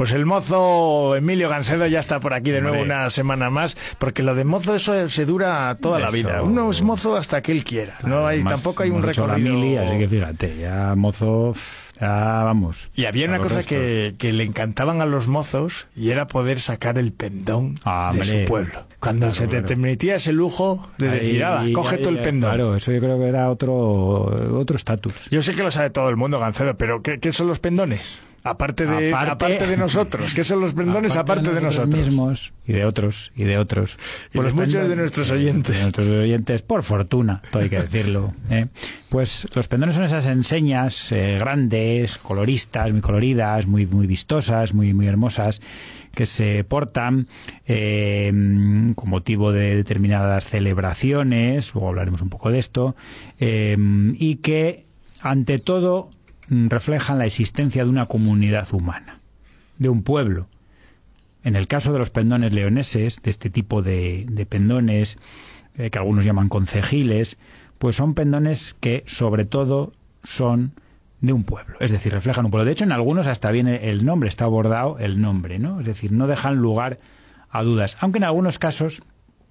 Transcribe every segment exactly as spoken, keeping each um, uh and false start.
Pues el mozo Emilio Gancedo ya está por aquí de Hombre. nuevo una semana más, porque lo de mozo eso se dura toda la Eso. vida. Uno es mozo hasta que él quiera. No hay, Además, tampoco hay un hemos hecho la recorrido. mili, así que fíjate, ya mozo, ya vamos. Y había una a los cosa restos. que, que le encantaban a los mozos y era poder sacar el pendón Ah, de hombre. su pueblo. Cuando Claro, se te claro. permitía ese lujo de Ahí- decir, "Ah, coge ahí- tú el pendón". Claro, eso yo creo que era otro otro estatus. Yo sé que lo sabe todo el mundo, Gancedo, pero ¿qué, qué son los pendones? Aparte de, Aparte- aparte de nosotros. ¿Qué son los pendones aparte, de nosotros? mismos y de otros y de otros. Y Pues de los muchos pendon- de nuestros oyentes. de nuestros oyentes, por fortuna, todo hay que decirlo. ¿eh? Pues los pendones son esas enseñas eh, grandes, coloristas, muy coloridas, muy muy vistosas, muy muy hermosas, que se portan eh, con motivo de determinadas celebraciones, luego hablaremos un poco de esto, eh, y que ante todo reflejan la existencia de una comunidad humana, de un pueblo. En el caso de los pendones leoneses, de este tipo de, de pendones, eh, que algunos llaman concejiles, pues son pendones que sobre todo son de un pueblo, es decir, reflejan un pueblo. De hecho, en algunos hasta viene el nombre, está abordado el nombre, ¿no? Es decir, no dejan lugar a dudas, aunque en algunos casos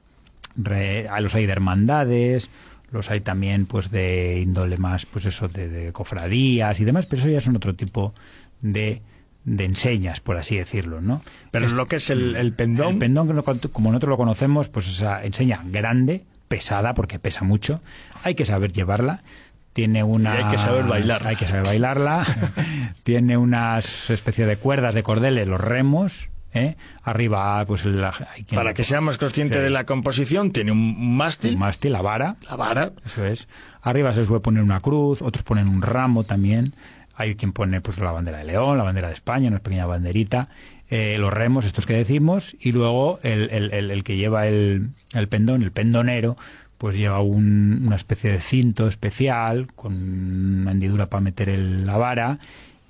re, los hay de hermandades, los hay también pues de índole más, pues eso, de, de cofradías y demás, pero eso ya son otro tipo de, de enseñas, por así decirlo, ¿no? Pero es, lo que es el, el pendón... El pendón, como nosotros lo conocemos, pues esa enseña grande, pesada, porque pesa mucho, hay que saber llevarla, tiene una... Y hay que saber bailar. Hay que saber bailarla, tiene unas especie de cuerdas de cordeles, los remos... ¿Eh? Arriba, pues la, hay quien para lo, que seamos conscientes sí. de la composición, tiene un mástil. Un mástil, la vara. La vara. Eso es. Arriba se suele poner una cruz, otros ponen un ramo también. Hay quien pone pues la bandera de León, la bandera de España, una pequeña banderita, eh, los remos, estos que decimos, y luego el, el, el, el que lleva el, el pendón, el pendonero, pues lleva un, una especie de cinto especial con una hendidura para meter el, la vara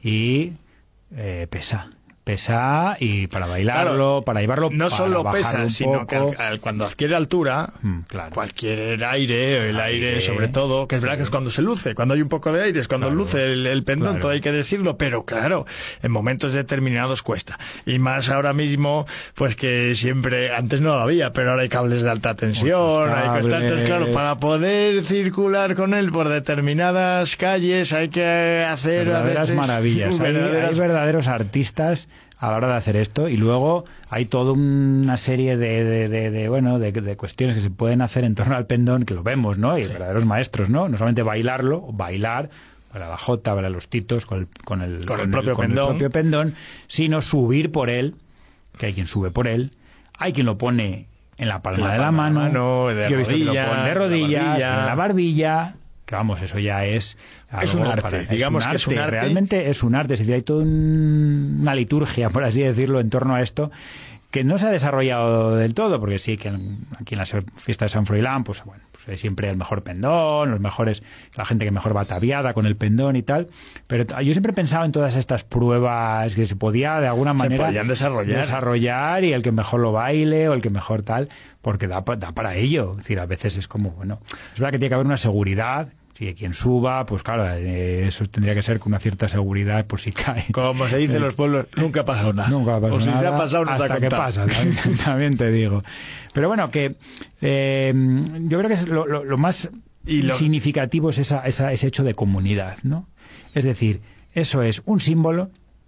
y eh, pesa. Pesa y para bailarlo, claro, para llevarlo, no para solo bajar pesa, un sino poco. que al, al, cuando adquiere altura, mm, claro. cualquier aire, el aire, aire sobre todo, que es verdad sí. que es cuando se luce, cuando hay un poco de aire, es cuando claro, luce el, el pendón, claro. todo hay que decirlo, pero claro, en momentos determinados cuesta. Y más ahora mismo, pues que siempre, antes no lo había, pero ahora hay cables de alta tensión, hay constantes, claro, para poder circular con él por determinadas calles hay que hacer verdaderas a veces maravillas. verdaderas... Hay, hay verdaderos artistas a la hora de hacer esto, y luego hay toda una serie de, de, de, de bueno de, de cuestiones que se pueden hacer en torno al pendón, que lo vemos, ¿no? Y sí. verdaderos maestros, ¿no? No solamente bailarlo, bailar para la jota, para los titos, con el, con el, con con el, propio, el, con pendón. el propio pendón, sino subir por él, que hay quien sube por él, hay quien lo pone en la palma, en la de la palma mano, de mano, de yo he visto rodillas, que lo pone de rodillas, la barbilla. en la barbilla. Que vamos, eso ya es... Es un arte, para, digamos es un que es un arte. Realmente es un arte, es decir, hay toda un, una liturgia, por así decirlo, en torno a esto, que no se ha desarrollado del todo, porque sí, que aquí en la fiesta de San Froilán, pues bueno, pues hay siempre el mejor pendón, los mejores, la gente que mejor va ataviada con el pendón y tal, pero yo siempre he pensado en todas estas pruebas que se podía de alguna manera... Se podían desarrollar. Desarrollar, y el que mejor lo baile, o el que mejor tal, porque da, da para ello, es decir, a veces es como, bueno, es verdad que tiene que haber una seguridad. Sí, quien suba, pues claro, eh, eso tendría que ser con una cierta seguridad por si cae. Como se dice en los pueblos, nunca ha pasado nada. Nunca ha pasado o si nada. se ha pasado, no hasta te ha que pasa, también, también te digo. Pero bueno, que eh, yo creo que es lo, lo, lo más y lo... significativo es esa, esa, ese hecho de comunidad, ¿no? Es decir, eso es un símbolo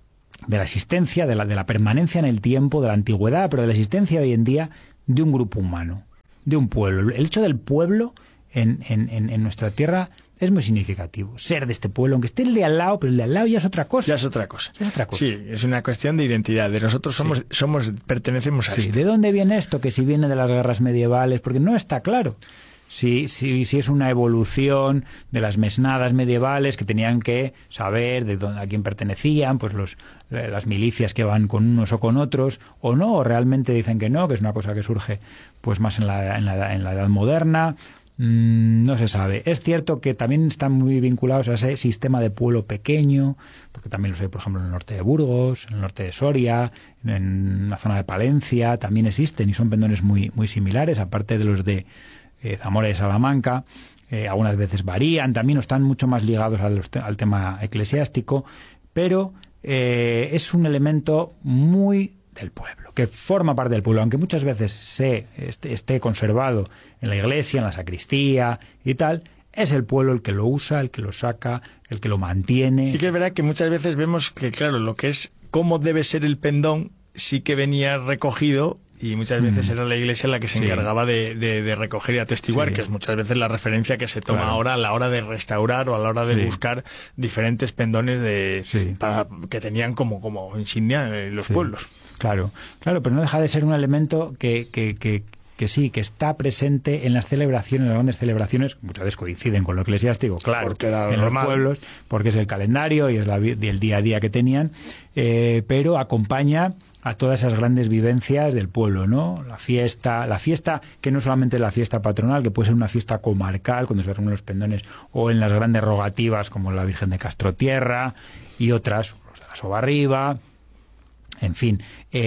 de la existencia, de la, de la permanencia en el tiempo, de la antigüedad, pero de la existencia hoy en día de un grupo humano, de un pueblo. El hecho del pueblo en, en, en, en nuestra tierra es muy significativo. Ser de este pueblo, aunque esté el de al lado, pero el de al lado ya es otra cosa. Ya es otra cosa. Es otra cosa. Sí, es una cuestión de identidad. De nosotros somos, sí. somos pertenecemos a sí. esto. ¿De dónde viene esto? Que si viene de las guerras medievales, porque no está claro. Si, si, si es una evolución de las mesnadas medievales que tenían que saber de dónde, a quién pertenecían, pues los, las milicias que van con unos o con otros, o no, o realmente dicen que no, que es una cosa que surge pues más en la, en la, en la edad moderna. Mm, no se sabe. Es cierto que también están muy vinculados a ese sistema de pueblo pequeño, porque también los hay, por ejemplo, en el norte de Burgos, en el norte de Soria, en la zona de Palencia, también existen y son pendones muy, muy similares, aparte de los de eh, Zamora y Salamanca. Eh, algunas veces varían, también están mucho más ligados al, al tema eclesiástico, pero eh, es un elemento muy del pueblo, que forma parte del pueblo, aunque muchas veces se esté, esté conservado en la iglesia, en la sacristía y tal, es el pueblo el que lo usa, el que lo saca, el que lo mantiene. Sí que es verdad que muchas veces vemos que, claro, lo que es cómo debe ser el pendón sí que venía recogido y muchas veces mm. era la iglesia la que se sí. encargaba de, de, de recoger y atestiguar, sí. que es muchas veces la referencia que se toma claro. ahora a la hora de restaurar o a la hora de sí. buscar diferentes pendones de sí. para que tenían como, como insignia en los sí. pueblos. Claro, claro, pero no deja de ser un elemento que, que, que, que sí, que está presente en las celebraciones, en las grandes celebraciones, muchas veces coinciden con lo eclesiástico, claro, porque en normal. Los pueblos, porque es el calendario y es la, el día a día que tenían, eh, pero acompaña a todas esas grandes vivencias del pueblo, ¿no? La fiesta, la fiesta que no solamente es la fiesta patronal, que puede ser una fiesta comarcal, cuando se reúnen los pendones, o en las grandes rogativas, como la Virgen de Castrotierra, y otras, los de la Sobarriba, en fin.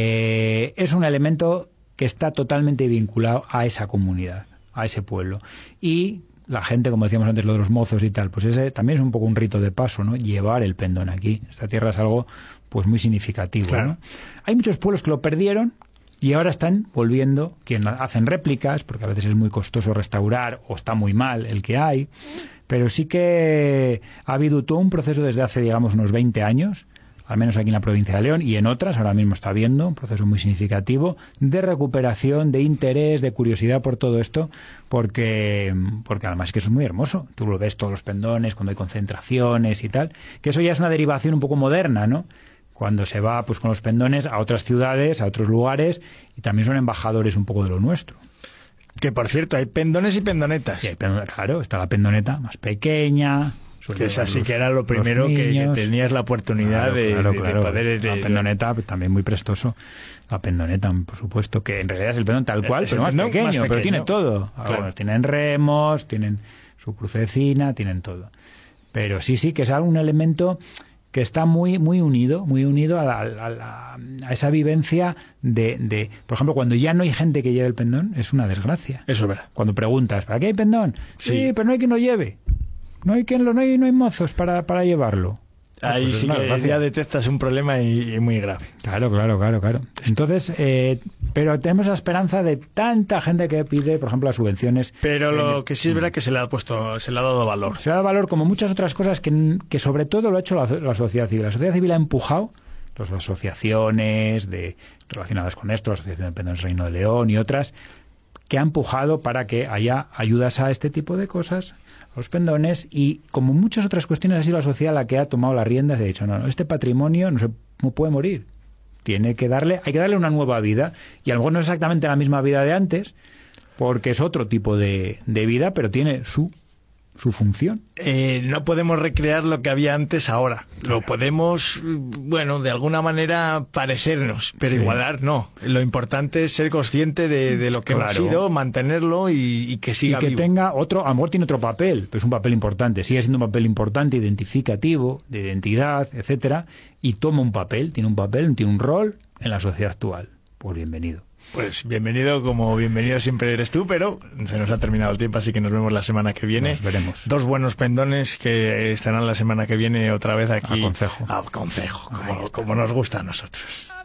Eh, es un elemento que está totalmente vinculado a esa comunidad, a ese pueblo. Y la gente, como decíamos antes, lo de los mozos y tal, pues ese también es un poco un rito de paso, ¿no? Llevar el pendón aquí. Esta tierra es algo pues muy significativo, claro. ¿no? Hay muchos pueblos que lo perdieron y ahora están volviendo, quien hacen réplicas, porque a veces es muy costoso restaurar o está muy mal el que hay, pero sí que ha habido todo un proceso desde hace, digamos, unos veinte años, al menos aquí en la provincia de León y en otras, ahora mismo está habiendo un proceso muy significativo de recuperación, de interés, de curiosidad por todo esto, porque, porque además es que eso es muy hermoso. Tú lo ves todos los pendones, cuando hay concentraciones y tal, que eso ya es una derivación un poco moderna, ¿no? Cuando se va pues con los pendones a otras ciudades, a otros lugares, y también son embajadores un poco de lo nuestro. Que, por cierto, hay pendones y pendonetas. Sí, hay pendones, claro, está la pendoneta más pequeña. Que esa sí que era lo primero que, que tenías la oportunidad claro, de, claro, de, claro. de poder... La pendoneta también muy prestoso. La pendoneta, por supuesto, que en realidad es el pendón tal cual, es pero más pequeño, más pequeño, pero tiene todo. Claro. Bueno, tienen remos, tienen su crucecina, tienen todo. Pero sí, sí, que es un elemento que está muy muy unido, muy unido a, la, a, la, a esa vivencia de, de... Por ejemplo, cuando ya no hay gente que lleve el pendón, es una desgracia. Eso es verdad. Cuando preguntas, ¿para qué hay pendón? Sí, sí pero no hay quien lo lleve. No hay quien lo, no hay, no hay mozos para, para llevarlo. Ahí pues sí que ya detectas un problema y, y muy grave. Claro, claro, claro, claro. Entonces, eh, pero tenemos la esperanza de tanta gente que pide, por ejemplo, las subvenciones. Pero lo que sí es verdad que se le ha puesto, se le ha dado valor. Se le ha dado valor, como muchas otras cosas que, que sobre todo lo ha hecho la, la sociedad civil. La sociedad civil ha empujado las asociaciones de, relacionadas con esto, la Asociación de Pendones Reino de León y otras, que ha empujado para que haya ayudas a este tipo de cosas, los pendones, y como muchas otras cuestiones ha sido la sociedad la que ha tomado las riendas y ha dicho, no, no, este patrimonio no se no puede morir, tiene que darle, hay que darle una nueva vida, y a lo mejor no es exactamente la misma vida de antes, porque es otro tipo de, de vida, pero tiene su su función. Eh, no podemos recrear lo que había antes ahora. Claro. Lo podemos, bueno, de alguna manera parecernos, pero sí. igualar no. Lo importante es ser consciente de, de lo que claro. hemos sido, mantenerlo y, y que siga y que vivo. tenga otro, a lo mejor tiene otro papel, pero es un papel importante, sigue siendo un papel importante, identificativo, de identidad, etcétera, y toma un papel, tiene un papel, tiene un rol en la sociedad actual. Pues bienvenido. Pues bienvenido, como bienvenido siempre eres tú, pero se nos ha terminado el tiempo, así que nos vemos la semana que viene. Nos veremos. Dos buenos pendones que estarán la semana que viene otra vez aquí. A Concejo. A Concejo, como, como nos gusta a nosotros.